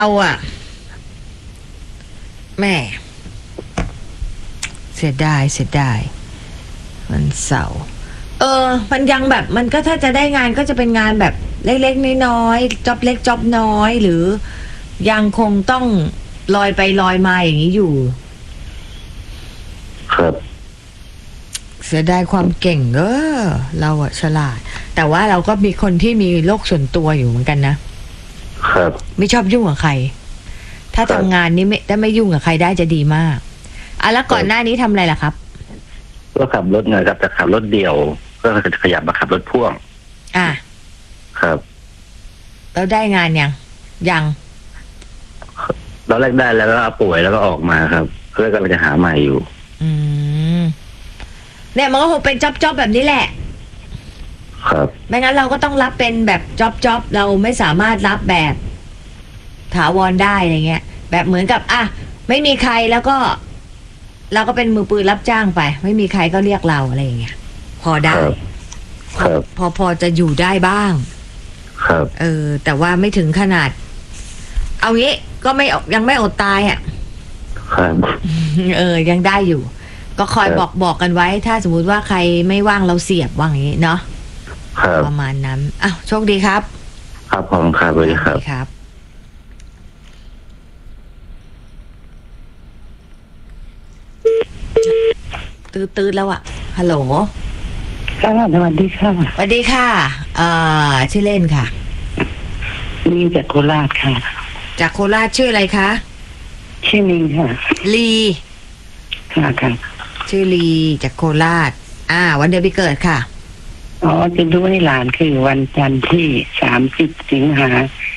เอาอะแม่เสียดายวันเสาร์มันยังแบบมันก็ถ้าจะได้งานก็จะเป็นงานแบบเล็กๆน้อยๆจ็อบเล็กจ็อบน้อยหรือยังคงต้องลอยไปลอยมาอย่างนี้อยู่ครับเสียดายความเก่งเราอะฉลาดแต่ว่าเราก็มีคนที่มีโลกส่วนตัวอยู่เหมือนกันนะครับไม่ชอบยุ่งกับใครถ้าทำงานนี้ไม่ยุ่งกับใครได้จะดีมากแล้วก่อนหน้านี้ทำอะไรล่ะครับก็ขับรถไงครับจะขับรถเดี่ยวก็จะขยับมาขับรถพ่วงครับแล้วได้งานยังตอนแรกได้แล้วก็ป่วยแล้วก็ออกมาครับเพื่อกำลังจะหาใหม่อยู่เนี่ยมันก็คงเป็นจ็อบแบบนี้แหละครับไม่งั้นเราก็ต้องรับเป็นแบบจ็อบเราไม่สามารถรับแบบถาวรได้อะไรเงี้ยแบบเหมือนกับไม่มีใครแล้วก็เราก็เป็นมือปืนรับจ้างไปไม่มีใครก็เรียกเราอะไรอย่างเงี้ยพอได้พอจะอยู่ได้บ้างครับแต่ว่าไม่ถึงขนาดเอางี้ก็ยังไม่อดตายครับยังได้อยู่ก็คอยบอกกันไว้ถ้าสมมุติว่าใครไม่ว่างเราเสียบว่างอย่างนี้เนาะประมาณนั้นโชคดีครับครับผมครับสวัสดีครับตื้อแล้วฮัลโหลค่ะสวัสดีค่ะสวัสดีค่ะชื่อเล่นค่ะลีจากโคราชค่ะจากโคราชชื่ออะไรคะชื่อลีค่ะลีค่ะชื่อลีจากโคราชวันเดือนปีเกิดค่ะจะดูให้หลานคือวันจันทร์ที่30 สิงหา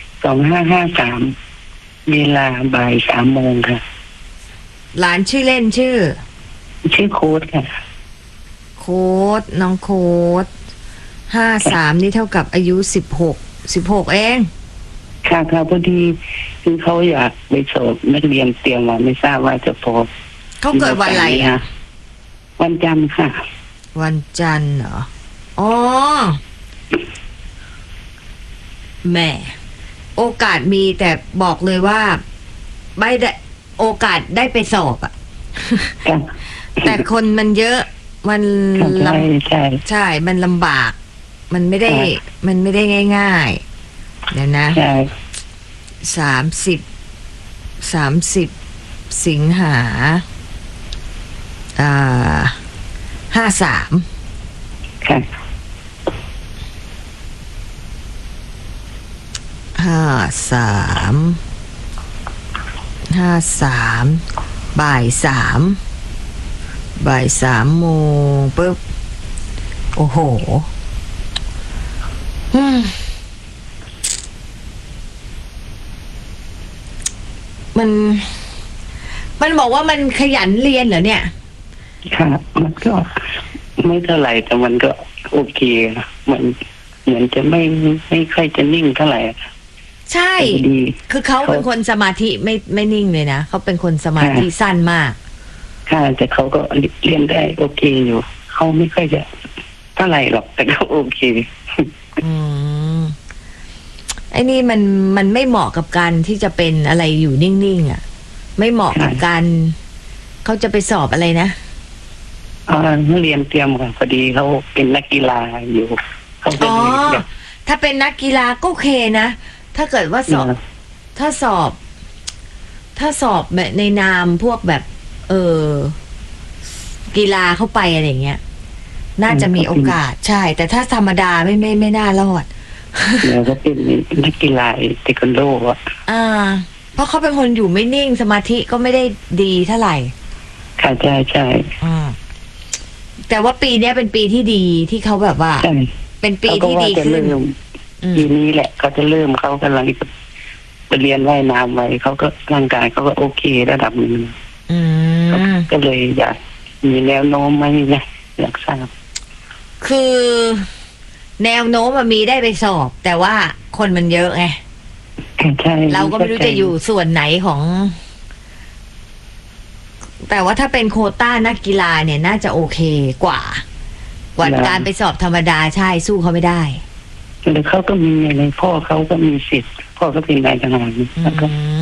2553เวลาบ่าย 3 โมงค่ะหลานชื่อเล่นชื่อโค้ดค่ะโค้ดน้องโค้ด53นี่เท่ากับอายุ16เองค่ะพอดีคือเขาอยากไปสอบนักเรียนเตรียมมาไม่ทราบว่าจะพอเขาเกิดวันอะไรวันจันทร์ค่ะวันจันทร์เหรอแม่โอกาสมีแต่บอกเลยว่าไม่ได้โอกาสได้ไปสอบแต่คนมันเยอะมันใช่มันลำบากมันไม่ได้ง่ายๆเดี๋ยวนะ30 สิงหา53 ค่ะ 53บ่าย 3 โมงปุ๊บโอ้โหมันบอกว่ามันขยันเรียนเหรอเนี่ยค่ะมันก็ไม่เท่าไหร่แต่มันก็โอเคมันเหมือนจะไม่ค่อยจะนิ่งเท่าไหร่ใช่คือเขาเป็นคนสมาธิไม่นิ่งเลยนะเขาเป็นคนสมาธิสั้นมากค่ะแต่เขาก็เรียนได้โอเคอยู่เขาไม่ค่อยจะเท่าไหร่หรอกแต่ก็โอเคไอ้นี่มันไม่เหมาะกับการที่จะเป็นอะไรอยู่นิ่งๆไม่เหมาะกับการเขาจะไปสอบอะไรนะเรียนเตรียมค่ะพอดีเขาเป็นนักกีฬาอยู่เขาจะถ้าเป็นนักกีฬาก็โอเคนะถ้าเกิดว่าถ้าสอบแบบในนามพวกแบบกีฬาเข้าไปอะไรเงี้ยน่าจะมีโอกาสใช่แต่ถ้าธรรมดาไม่น่ารอดแล้วก็เป็นนักกีฬาเทควันโดเพราะเขาเป็นคนอยู่ไม่นิ่งสมาธิก็ไม่ได้ดีเท่าไหร่ค่ะใช่แต่ว่าปีนี้เป็นปีที่ดีที่เขาแบบว่าเป็นปีที่ดีขึ้นปีนี้แหละเขาจะเริ่มเขากำลังไปเรียนว่ายน้ำไว้เขาก็ร่างกายเขาก็โอเคระดับนึงก็เลยอยากมีแนวโน้มไหมเนี่ยอยากทราบคือแนวโน้มมันมีได้ไปสอบแต่ว่าคนมันเยอะไงเราก็ไม่รู้จะอยู่ส่วนไหนของแต่ว่าถ้าเป็นโควต้านักกีฬาเนี่ยน่าจะโอเคกว่าการไปสอบธรรมดาใช่สู้เขาไม่ได้แล้วเขาก็มีอะไรพ่อเขาก็มีสิทธิ์พ่อก็เป็นนายทหารแล้วก็